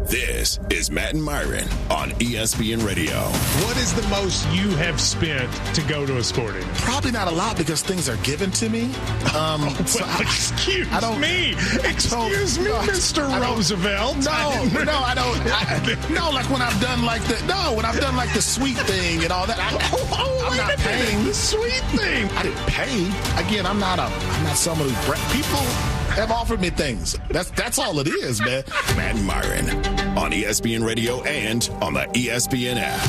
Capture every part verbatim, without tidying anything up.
This is Matt and Myron on E S P N Radio. What is the most you have spent to go to a sporting event? Probably not a lot because things are given to me. Um, oh, well, so I, excuse I don't, me. Excuse me, no, Mister Roosevelt. No, I no, I don't. I, no, like when I've done like the no, when I've done like the sweet thing and all that. I, oh, oh, I'm wait not a minute. paying The sweet thing. I didn't pay. Again, I'm not a. I'm not someone who people have offered me things. That's that's all it is, man. Matt and Myron on E S P N Radio and on the E S P N app.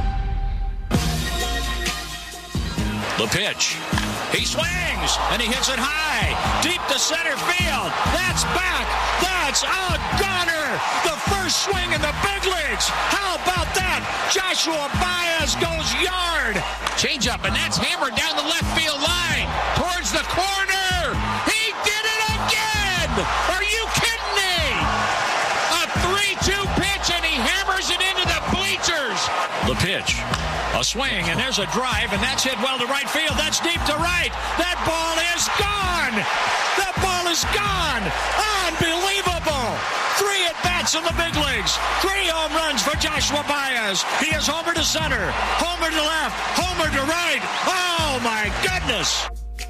The pitch. He swings, and he hits it high, deep to center field. That's back. That's a goner. The first swing in the big leagues. How about that? Joshua Baez goes yard. Change up, and that's hammered down the left field line towards the corner. He did it again. Are you kidding me? A three two pitch, and he hammers it into the bleachers. The pitch. A swing, and there's a drive, and that's hit well to right field. That's deep to right. That ball is gone. That ball is gone. Unbelievable. Three at-bats in the big leagues. Three home runs for Joshua Baez. He is homer to center, homer to left, homer to right. Oh, my goodness.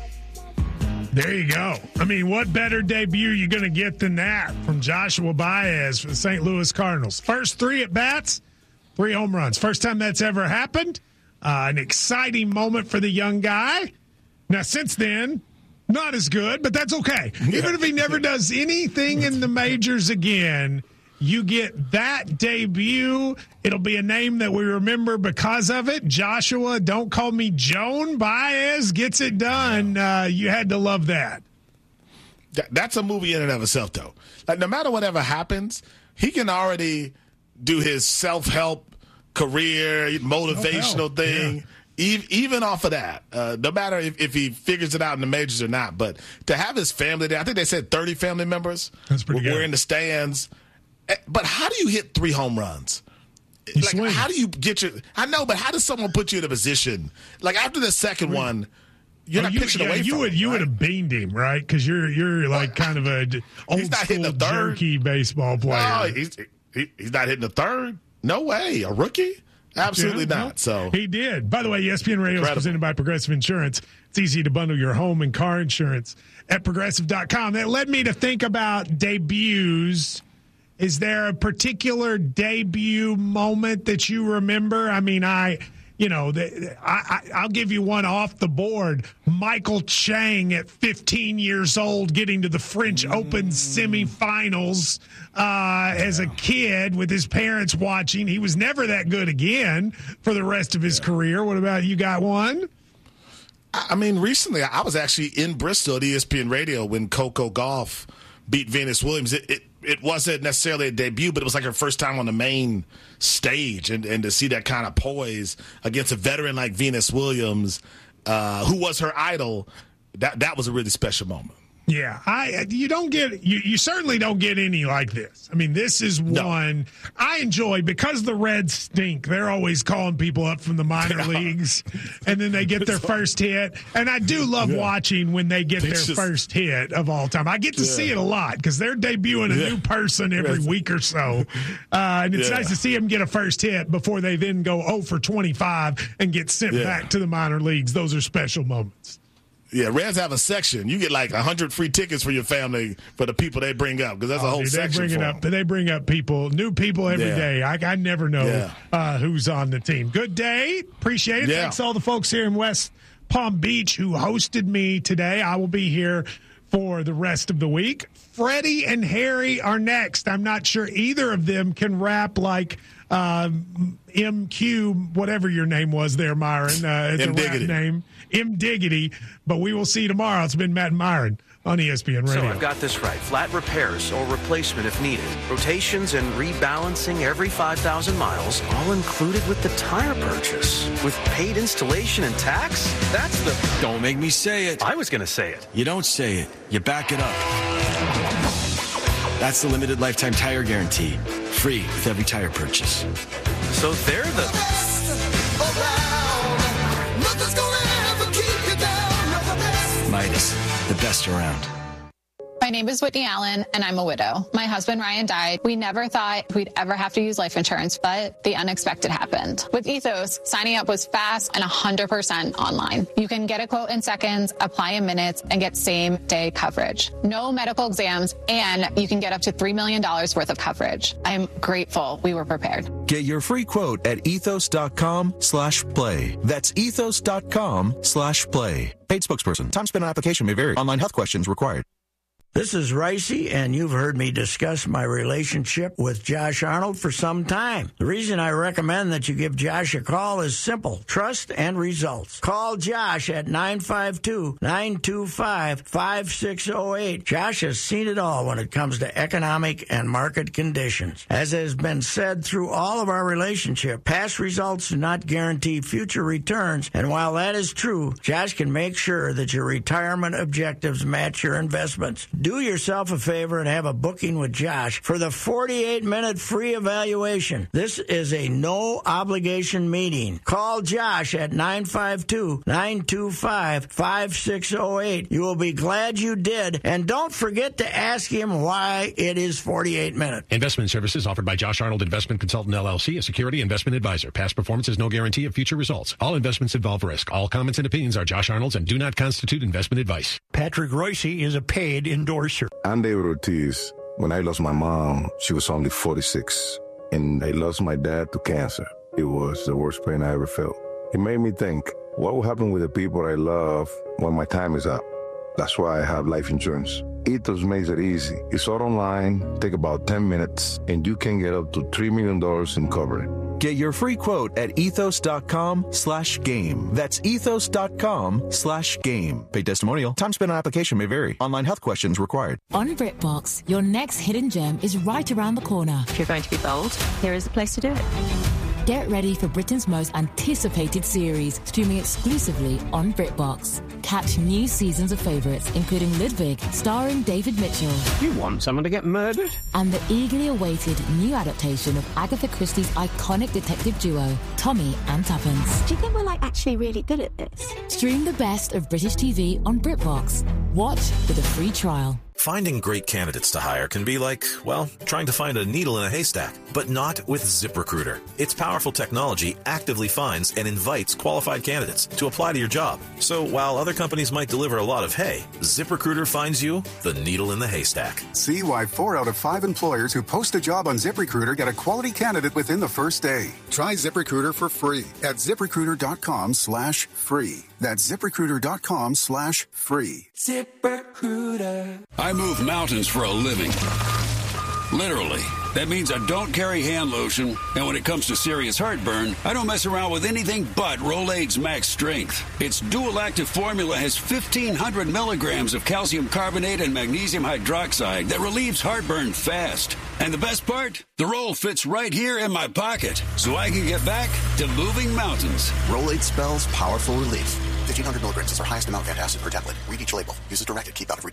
There you go. I mean, what better debut you going to get than that from Joshua Baez for the Saint Louis Cardinals? First three at-bats. Three home runs. First time that's ever happened. Uh, an exciting moment for the young guy. Now, since then, not as good, but that's okay. Yeah. Even if he never does anything in the majors again, you get that debut. It'll be a name that we remember because of it. Joshua, don't call me Joan. Baez gets it done. Uh, you had to love that. That's a movie in and of itself, though. Like, no matter whatever happens, he can already do his self-help career, motivational oh, thing, yeah. e- even off of that, uh, no matter if, if he figures it out in the majors or not. But to have his family there, I think they said thirty family members That's pretty were good. in the stands. But how do you hit three home runs? You like, swing. how do you get your – I know, but how does someone put you in a position? Like, after the second I mean, one – You're oh, not you, pitching yeah, away you from would him, you right? would have beamed him, right? Because you're you're like kind of a old not school hitting a third. jerky baseball player. No, he's he, he's not hitting the third. No way, a rookie? Absolutely Yeah, not. no, So he did. By the way, E S P N Radio is Incredible. presented by Progressive Insurance. It's easy to bundle your home and car insurance at progressive dot com. That led me to think about debuts. Is there a particular debut moment that you remember? I mean, I, you know, the, I, I, I'll give you one off the board. Michael Chang at fifteen years old getting to the French Open semifinals uh, as a kid with his parents watching. He was never that good again for the rest of his yeah. career. What about you? Got one? I mean, recently I was actually in Bristol at E S P N Radio when Coco Gauff beat Venus Williams. It, it it wasn't necessarily a debut, but it was like her first time on the main stage, and, and to see that kind of poise against a veteran like Venus Williams, uh, who was her idol, that that was a really special moment. Yeah, I you don't get you, you certainly don't get any like this. I mean, this is one no. I enjoy because the Reds stink. They're always calling people up from the minor leagues, and then they get their first hit. And I do love yeah. watching when they get it's their just, first hit of all time. I get to yeah. see it a lot because they're debuting a yeah. new person every yes. week or so, uh, and it's yeah. nice to see them get a first hit before they then go oh for twenty-five and get sent yeah. back to the minor leagues. Those are special moments. Yeah, Reds have a section. You get like a hundred free tickets for your family for the people they bring up because that's oh, a whole dude, section. They bring for it up. them. They bring up people, new people every yeah. day. I, I never know yeah. uh, who's on the team. Good day, appreciate it. Yeah. Thanks to all the folks here in West Palm Beach who hosted me today. I will be here for the rest of the week. Freddie and Harry are next. I'm not sure either of them can rap like um, M Q, whatever your name was there, Myron. Uh, it's M. a Diggity. rap name. M. Diggity. But we will see you tomorrow. It's been Matt and Myron on E S P N Radio. So I've got this right. Flat repairs or replacement if needed. Rotations and rebalancing every five thousand miles, all included with the tire purchase. With paid installation and tax? That's the... Don't make me say it. I was going to say it. You don't say it. You back it up. That's the limited lifetime tire guarantee. Free with every tire purchase. So they're the... Midas, the best around. My name is Whitney Allen, and I'm a widow. My husband, Ryan, died. We never thought we'd ever have to use life insurance, but the unexpected happened. With Ethos, signing up was fast and one hundred percent online. You can get a quote in seconds, apply in minutes, and get same-day coverage. No medical exams, and you can get up to three million dollars worth of coverage. I'm grateful we were prepared. Get your free quote at ethos.com slash play. That's ethos.com slash play. Paid spokesperson. Time spent on application may vary. Online health questions required. This is Ricey, and you've heard me discuss my relationship with Josh Arnold for some time. The reason I recommend that you give Josh a call is simple: trust and results. Call Josh at nine five two, nine two five, five six zero eight. Josh has seen it all when it comes to economic and market conditions. As has been said through all of our relationship, past results do not guarantee future returns, and while that is true, Josh can make sure that your retirement objectives match your investments. Do yourself a favor and have a booking with Josh for the forty-eight minute free evaluation. This is a no-obligation meeting. Call Josh at nine five two, nine two five, five six zero eight. You will be glad you did, and don't forget to ask him why it is forty-eight minutes. Investment services offered by Josh Arnold Investment Consultant, L L C, a security investment advisor. Past performance is no guarantee of future results. All investments involve risk. All comments and opinions are Josh Arnold's and do not constitute investment advice. Patrick Royce is a paid endorser. I'm David Ortiz. When I lost my mom, she was only forty-six, and I lost my dad to cancer. It was the worst pain I ever felt. It made me think, what will happen with the people I love when my time is up? That's why I have life insurance. Ethos makes it easy. It's all online, take about ten minutes, and you can get up to three million dollars in coverage. Get your free quote at ethos.com slash game. That's ethos.com slash game. Paid testimonial. Time spent on application may vary. Online health questions required. On BritBox, your next hidden gem is right around the corner. If you're going to be bold, here is the place to do it. Get ready for Britain's most anticipated series, streaming exclusively on BritBox. Catch new seasons of favourites, including Ludwig, starring David Mitchell. You want someone to get murdered? And the eagerly awaited new adaptation of Agatha Christie's iconic detective duo, Tommy and Tuppence. Do you think we're, like, actually really good at this? Stream the best of British T V on BritBox. Watch with a free trial. Finding great candidates to hire can be like, well, trying to find a needle in a haystack, but not with ZipRecruiter. Its powerful technology actively finds and invites qualified candidates to apply to your job. So while other companies might deliver a lot of hay, ZipRecruiter finds you the needle in the haystack. See why four out of five employers who post a job on ZipRecruiter get a quality candidate within the first day. Try ZipRecruiter for free at ZipRecruiter.com slash free. That's ZipRecruiter.com slash free. ZipRecruiter. I move mountains for a living. Literally. That means I don't carry hand lotion, and when it comes to serious heartburn, I don't mess around with anything but Rolaids Max Strength. Its dual-active formula has fifteen hundred milligrams of calcium carbonate and magnesium hydroxide that relieves heartburn fast. And the best part? The roll fits right here in my pocket, so I can get back to moving mountains. Rolaids spells powerful relief. fifteen hundred milligrams is our highest amount of antacid per tablet. Read each label. Use as directed. Keep out of reach.